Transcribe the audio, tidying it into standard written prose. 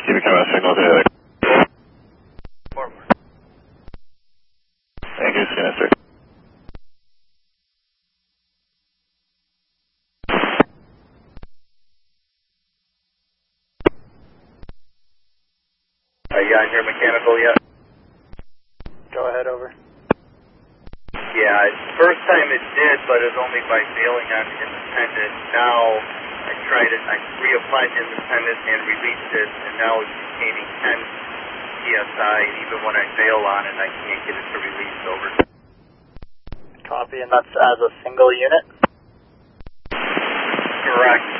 Keep it coming, signal to the other. Thank you, sinister. Are you on your mechanical yet? Go ahead, over. Yeah, first time it did, but it was only by failing on independent. Now I tried it, I reapplied independent and released it, and now it's containing 10 PSI, and even when I fail on it, I can't get it to release over. Copy, and that's as a single unit? Correct.